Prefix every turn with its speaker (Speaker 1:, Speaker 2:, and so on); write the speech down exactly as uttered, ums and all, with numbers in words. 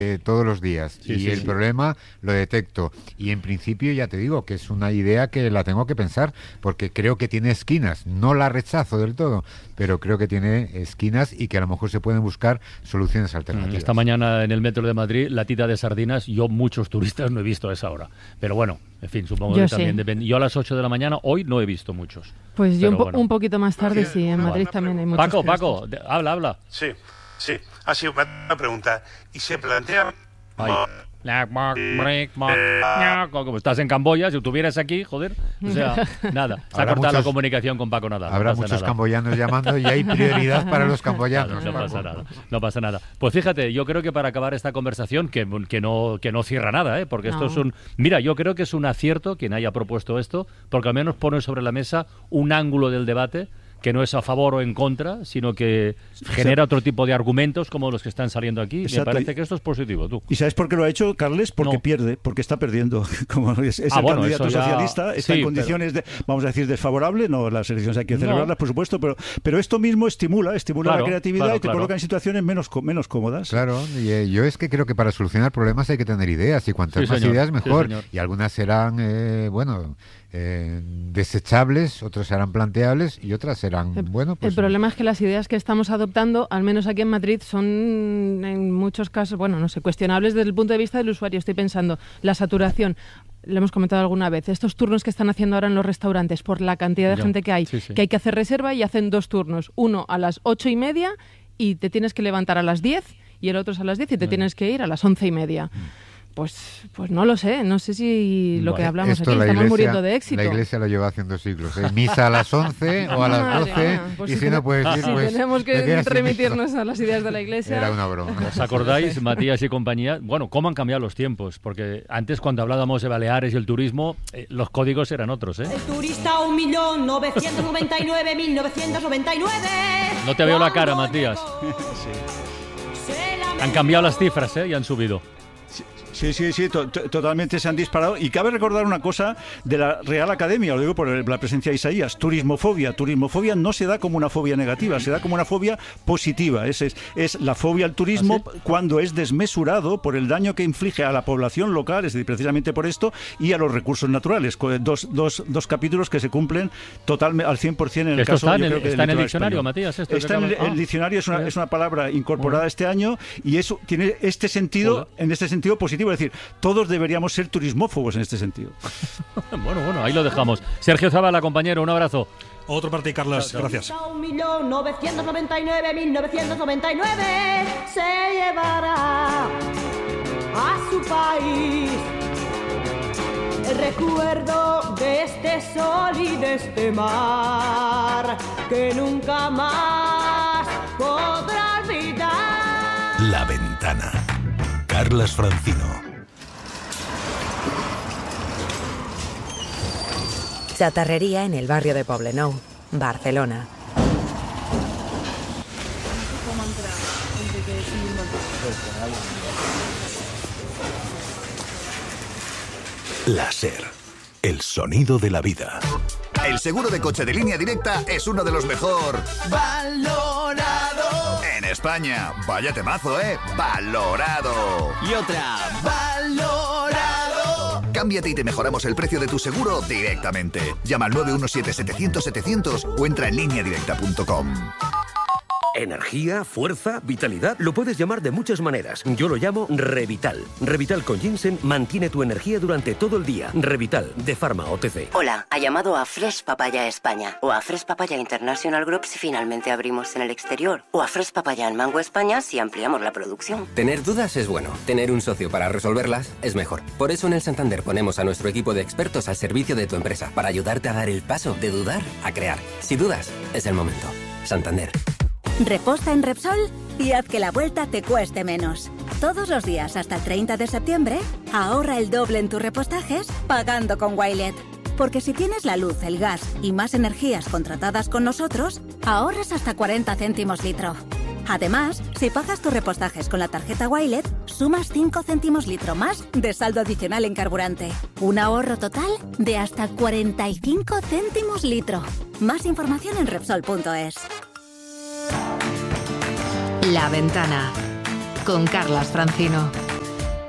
Speaker 1: eh, todos los días
Speaker 2: Sí,
Speaker 1: y
Speaker 2: sí,
Speaker 1: el
Speaker 2: sí.
Speaker 1: problema lo detecto. Y en principio ya te digo que es una idea que la tengo que pensar porque creo que tiene esquinas. No la rechazo del todo, pero creo que tiene esquinas y que a lo mejor se pueden buscar soluciones alternativas.
Speaker 2: Esta mañana en el metro de Madrid, la tita de sardinas, yo muchos turistas no he visto a esa hora. Pero bueno, en fin, supongo
Speaker 3: Yo
Speaker 2: que
Speaker 3: sí.
Speaker 2: también depende. Yo a las ocho de la mañana, hoy no he visto muchos.
Speaker 3: Pues yo
Speaker 2: Pero
Speaker 3: un, po-
Speaker 2: bueno.
Speaker 3: un poquito más tarde, sí, en Madrid también hay muchos.
Speaker 2: Paco,
Speaker 3: kioscos.
Speaker 2: Paco, de- habla, habla.
Speaker 4: Sí, sí. Ha sido una pregunta. Y se plantea...
Speaker 2: Ay. Como estás en Camboya, si estuvieras aquí, joder. O sea, nada. Se ha
Speaker 1: Habrá
Speaker 2: cortado la
Speaker 1: muchos-
Speaker 2: comunicación con Paco Nadal.
Speaker 1: Habrá
Speaker 2: no pasa
Speaker 1: muchos
Speaker 2: nada.
Speaker 1: camboyanos llamando y hay prioridad para los camboyanos.
Speaker 2: No, no pasa nada, no pasa nada. Pues fíjate, yo creo que para acabar esta conversación, que, que no que no cierra nada, ¿eh? Porque esto
Speaker 3: No.
Speaker 2: es un... Mira, yo creo que es un acierto quien haya propuesto esto, porque al menos pone sobre la mesa un ángulo del debate que no es a favor o en contra, sino que genera otro tipo de argumentos como los que están saliendo aquí.
Speaker 5: Exacto.
Speaker 2: Me parece que esto es positivo, tú.
Speaker 5: ¿Y sabes por qué lo ha hecho, Carles? Porque
Speaker 2: No.
Speaker 5: pierde, porque está perdiendo. Como es, es
Speaker 2: Ah,
Speaker 5: el
Speaker 2: bueno,
Speaker 5: candidato
Speaker 2: eso ya-
Speaker 5: socialista, está
Speaker 2: sí,
Speaker 5: en condiciones, de, vamos a decir, desfavorables. No, las elecciones hay que
Speaker 2: No.
Speaker 5: celebrarlas, por supuesto, pero, pero esto mismo estimula, estimula
Speaker 2: Claro,
Speaker 5: la creatividad
Speaker 2: claro,
Speaker 5: y te
Speaker 2: claro.
Speaker 5: coloca en situaciones menos, co- menos cómodas.
Speaker 1: Claro, y eh, yo es que creo que para solucionar problemas hay que tener ideas y cuantas
Speaker 2: Sí,
Speaker 1: más
Speaker 2: señor.
Speaker 1: ideas
Speaker 2: Sí,
Speaker 1: mejor.
Speaker 2: señor.
Speaker 1: Y algunas serán, eh, bueno, eh, desechables, otras serán planteables y otras serán,
Speaker 3: El,
Speaker 1: bueno,
Speaker 3: el
Speaker 1: pues...
Speaker 3: problema es que las ideas que estamos adoptando, al menos aquí en Madrid, son en muchos casos, bueno, no sé, cuestionables desde el punto de vista del usuario. Estoy pensando, la saturación, lo hemos comentado alguna vez, estos turnos que están haciendo ahora en los restaurantes, por la cantidad de
Speaker 2: Ya.
Speaker 3: gente que hay,
Speaker 2: Sí, sí.
Speaker 3: que hay que hacer reserva y hacen dos turnos, uno a las ocho y media y te tienes que levantar a las diez y el otro es a las diez y te tienes que ir a las once y media. Pues, pues no lo sé, no sé si lo
Speaker 2: Bueno,
Speaker 3: que hablamos
Speaker 1: Esto
Speaker 3: aquí,
Speaker 1: la
Speaker 3: estamos
Speaker 1: iglesia,
Speaker 3: muriendo de éxito.
Speaker 1: La iglesia lo lleva haciendo siglos. ¿eh? Misa a las once o a las
Speaker 3: Madre
Speaker 1: doce
Speaker 3: mía, pues
Speaker 1: y
Speaker 3: si
Speaker 1: si no
Speaker 3: ten-
Speaker 1: puedes ir,
Speaker 3: si
Speaker 1: pues...
Speaker 3: tenemos
Speaker 1: te
Speaker 3: que
Speaker 1: quedas sin
Speaker 3: remitirnos
Speaker 1: esto.
Speaker 3: a las ideas de la iglesia.
Speaker 1: Era una broma.
Speaker 2: ¿Os acordáis, Matías y compañía? Bueno, ¿cómo han cambiado los tiempos? Porque antes, cuando hablábamos de Baleares y el turismo, eh, los códigos eran otros, ¿eh?
Speaker 6: El turista un millón novecientos noventa y nueve mil novecientos noventa y nueve.
Speaker 2: No te veo la cara, Matías.
Speaker 6: Sí.
Speaker 2: Han cambiado las cifras, ¿eh? Y han subido.
Speaker 5: Sí, sí, sí, to- to- totalmente se han disparado. Y cabe recordar una cosa de la Real Academia, lo digo por el- la presencia de Isaías, turismofobia. Turismofobia no se da como una fobia negativa, se da como una fobia positiva. Es, es, es la fobia al turismo
Speaker 2: ¿Ah, sí?
Speaker 5: cuando es desmesurado por el daño que inflige a la población local, es decir, precisamente por esto, y a los recursos naturales. Co- Dos, dos, dos capítulos que se cumplen totalmente al cien por ciento en el
Speaker 2: Esto
Speaker 5: caso
Speaker 2: está en
Speaker 5: yo
Speaker 2: el-
Speaker 5: creo que del
Speaker 2: está en el
Speaker 5: litoral
Speaker 2: diccionario,
Speaker 5: español.
Speaker 2: Matías, esto que
Speaker 5: Está en el,
Speaker 2: acabas-
Speaker 5: el
Speaker 2: Ah.
Speaker 5: diccionario, es una,
Speaker 2: Bien.
Speaker 5: es una palabra incorporada
Speaker 2: Bueno.
Speaker 5: este año y eso tiene este sentido,
Speaker 2: Joder.
Speaker 5: en este sentido positivo, es decir, todos deberíamos ser turismófobos en este sentido.
Speaker 2: Bueno, bueno, ahí lo dejamos. Sergio Zavala, compañero, un abrazo.
Speaker 7: Otro para ti, Carlos. Gracias.
Speaker 6: Un millón novecientos noventa y nueve mil novecientos noventa y nueve se llevará a su país el recuerdo de este sol y de este mar que nunca más podrá olvidar.
Speaker 8: La Ventana. Carlas Francino.
Speaker 9: Chatarrería en el barrio de Poblenou, Barcelona.
Speaker 8: Láser. El sonido de la vida.
Speaker 10: El seguro de coche de Línea Directa es uno de los mejor
Speaker 11: Valorado.
Speaker 10: en España. Vaya temazo, ¿eh? Valorado.
Speaker 11: Y otra. Valorado.
Speaker 10: Cámbiate y te mejoramos el precio de tu seguro directamente. Llama al nueve uno siete setecientos setecientos o entra en línea directa punto com.
Speaker 12: Energía, fuerza, vitalidad, lo puedes llamar de muchas maneras. Yo lo llamo Revital. Revital con ginseng mantiene tu energía durante todo el día. Revital, de Pharma O T C.
Speaker 13: Hola, ha llamado a Fresh Papaya España o a Fresh Papaya International Group si finalmente abrimos en el exterior o a Fresh Papaya en Mango España si ampliamos la producción.
Speaker 14: Tener dudas es bueno, tener un socio para resolverlas es mejor. Por eso en el Santander ponemos a nuestro equipo de expertos al servicio de tu empresa para ayudarte a dar el paso de dudar a crear. Si dudas, es el momento. Santander.
Speaker 15: Reposta en Repsol y haz que la vuelta te cueste menos. Todos los días hasta el treinta de septiembre, ahorra el doble en tus repostajes pagando con Wilet. Porque si tienes la luz, el gas y más energías contratadas con nosotros, ahorras hasta cuarenta céntimos litro. Además, si pagas tus repostajes con la tarjeta Wilet, sumas cinco céntimos litro más de saldo adicional en carburante. Un ahorro total de hasta cuarenta y cinco céntimos litro. Más información en Repsol punto es.
Speaker 16: La Ventana con Carlas Francino.